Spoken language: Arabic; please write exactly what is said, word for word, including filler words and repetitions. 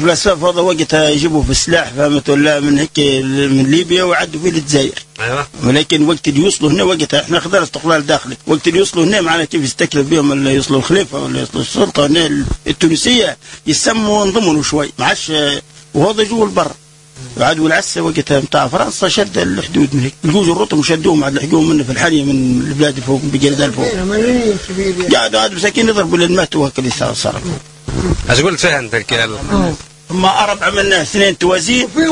الفلاسفه هذا وقتها يجيبوا في السلاح فهمت ولا من هيك من ليبيا ويعدوا فيه للجزائر. ايوه. ولكن وقت اللي يوصلوا هنا وقتها احنا خذنا استقلال داخلي، وقت اللي يوصلوا هنا معنا كيف يستكلف بهم اللي يوصلوا الخليفه ولا يوصلوا السلطه هنا التونسيه يسموا انضمنوا شوي ما عادش، وهذا جوا البر. وعدوا العسه وقتها نتاع فرنسا شد الحدود من هيك، لقوا جرتهم وشدوهم عاد لحقوهم منه في الحاليه من البلاد فوق بجلدان فوق. قاعدوا عاد مساكين يضربوا للمات وهكذا صار. ايش قلت فيها انت الكلام؟ ما أربعة منا اثنين توازين